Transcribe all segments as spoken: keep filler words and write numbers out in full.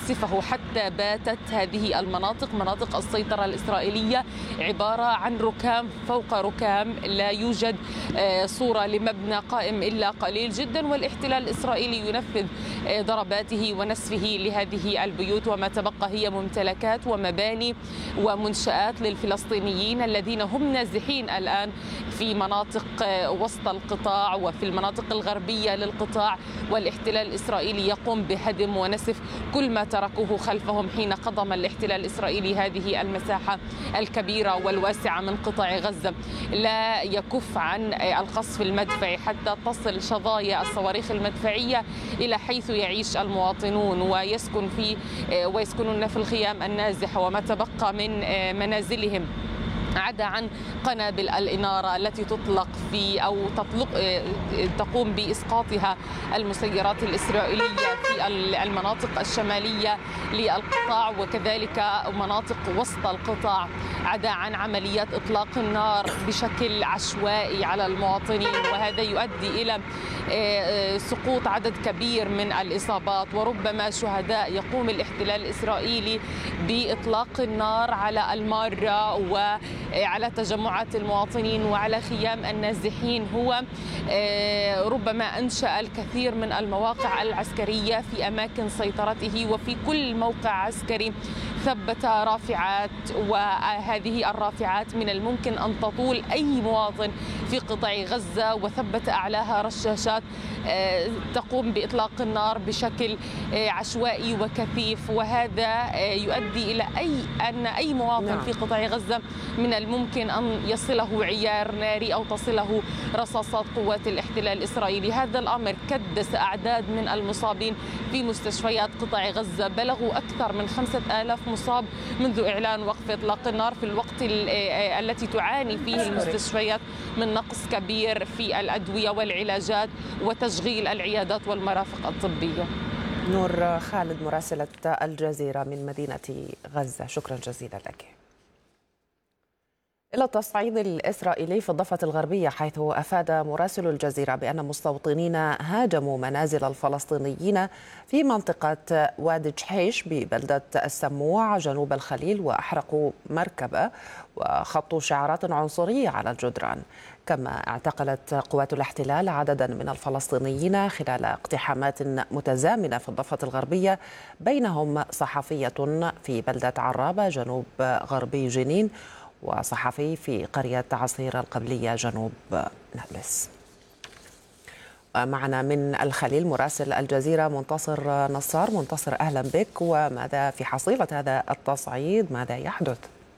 نصفه حتى باتت هذه المناطق مناطق السيطرة الإسرائيلية عبارة عن ركام فوق ركام، لا يوجد صورة لمبنى قائم إلا قليل جدا، والاحتلال الإسرائيلي ينفذ ضرباته ونسفه لهذه البيوت، وما تبقى هي ممتلكات ومباني ومنشآت للفلسطينيين الذين هم نازحين الآن في مناطق وسط القطاع وفي المناطق الغربية للقطاع، والاحتلال الإسرائيلي يقوم بهدم ونسف كل ما تركوه خلفهم حين قضم الاحتلال الإسرائيلي هذه المساحة الكبيرة والواسعة من قطاع غزة. لا يكف عن القصف المدفعي حتى تصل شظايا الصواريخ المدفعية إلى حيث يعيش المواطنون ويسكن في ويسكنون في الخيام النازحة وما تبقى من منازلهم، عدا عن قنابل الإنارة التي تطلق في أو تطلق تقوم بإسقاطها المسيرات الإسرائيلية في المناطق الشمالية للقطاع وكذلك مناطق وسط القطاع، عدا عن عمليات إطلاق النار بشكل عشوائي على المواطنين، وهذا يؤدي إلى سقوط عدد كبير من الإصابات وربما شهداء. يقوم الاحتلال الإسرائيلي بإطلاق النار على المارة وعلى تجمعات المواطنين وعلى خيام النازحين. هو ربما أنشأ الكثير من المواقع العسكرية في أماكن سيطرته، وفي كل موقع عسكري ثبت رافعات، وهذه الرافعات من الممكن أن تطول أي مواطن في قطاع غزة، وثبت أعلاها رشاشات تقوم بإطلاق النار بشكل عشوائي وكثيف، وهذا يؤدي إلى أي أن أي مواطن نعم. في قطاع غزة من الممكن أن يصله عيار ناري أو تصله رصاصات قوات الاحتلال الإسرائيلي. هذا الأمر كدس أعداد من المصابين في مستشفيات قطاع غزة، بلغوا أكثر من خمسة آلاف مصاب منذ إعلان وقف إطلاق النار، في الوقت التي تعاني فيه المستشفيات من نقص كبير في الأدوية والعلاجات وتشغيل العيادات والمرافق الطبية. نور خالد مراسلة الجزيرة من مدينة غزة، شكرا جزيلا لك. إلى التصعيد الإسرائيلي في الضفة الغربية، حيث أفاد مراسل الجزيرة بأن مستوطنين هاجموا منازل الفلسطينيين في منطقة وادي جحيش ببلدة السموع جنوب الخليل، وأحرقوا مركبة وخطوا شعارات عنصرية على الجدران. كما اعتقلت قوات الاحتلال عددا من الفلسطينيين خلال اقتحامات متزامنة في الضفة الغربية، بينهم صحفية في بلدة عرابة جنوب غربي جنين، وصحفي في قرية عصير القبلية جنوب نابلس. معنا من الخليل مراسل الجزيرة منتصر نصار. منتصر، أهلا بك. وماذا في حصيلة هذا التصعيد؟ ماذا يحدث؟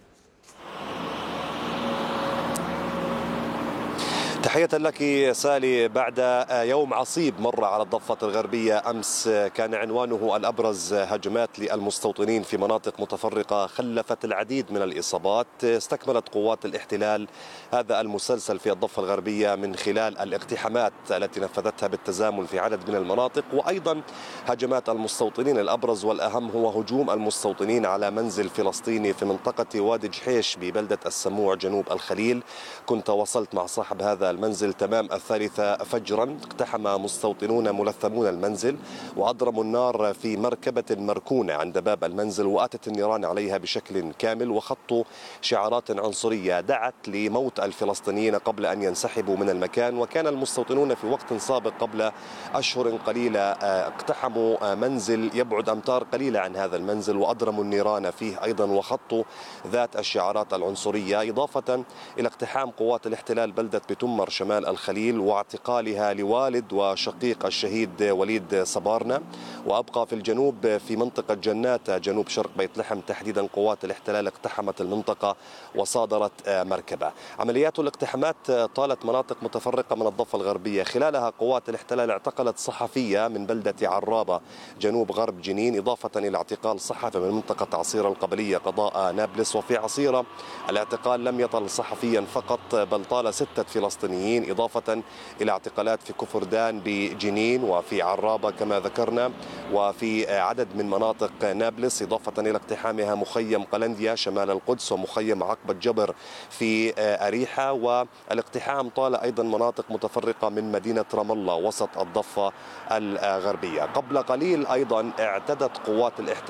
تحية لك سالي. بعد يوم عصيب مر على الضفة الغربية أمس، كان عنوانه الأبرز هجمات للمستوطنين في مناطق متفرقة خلفت العديد من الإصابات. استكملت قوات الاحتلال هذا المسلسل في الضفة الغربية من خلال الاقتحامات التي نفذتها بالتزامن في عدد من المناطق، وأيضا هجمات المستوطنين. الأبرز والأهم هو هجوم المستوطنين على منزل فلسطيني في منطقة وادي جحيش ببلدة السموع جنوب الخليل. كنت وصلت مع صاحب هذا المنزل تمام الثالثة فجرا. اقتحم مستوطنون ملثمون المنزل وأضرموا النار في مركبة مركونة عند باب المنزل، وأتت النيران عليها بشكل كامل، وخطوا شعارات عنصرية دعت لموت الفلسطينيين قبل أن ينسحبوا من المكان. وكان المستوطنون في وقت سابق قبل أشهر قليلة اقتحموا منزل يبعد أمتار قليلة عن هذا المنزل وأضرموا النيران فيه أيضا وخطوا ذات الشعارات العنصرية، إضافة إلى اقتحام قوات الاحتلال بلدة بتمر شمال الخليل واعتقالها لوالد وشقيق الشهيد وليد صبارنا. وأبقى في الجنوب في منطقة جنات جنوب شرق بيت لحم تحديدا قوات الاحتلال اقتحمت المنطقة وصادرت مركبة. عمليات الاقتحامات طالت مناطق متفرقة من الضفة الغربية، خلالها قوات الاحتلال اعتقلت صحفية من بلدة عرابة جنوب غرب جنين، إضافة إلى اعتقال صحفي من منطقة عصير القبلية قضاء نابلس. وفي عصيرة الاعتقال لم يطل صحفيا فقط بل طال ستة فلسطينيين، إضافة إلى اعتقالات في كفردان بجنين وفي عرابة كما ذكرنا وفي عدد من مناطق نابلس، إضافة إلى اقتحامها مخيم قلنديا شمال القدس ومخيم عقبة جبر في أريحة. والاقتحام طال أيضا مناطق متفرقة من مدينة رام الله وسط الضفة الغربية. قبل قليل أيضا اعتدت قوات الاحتلال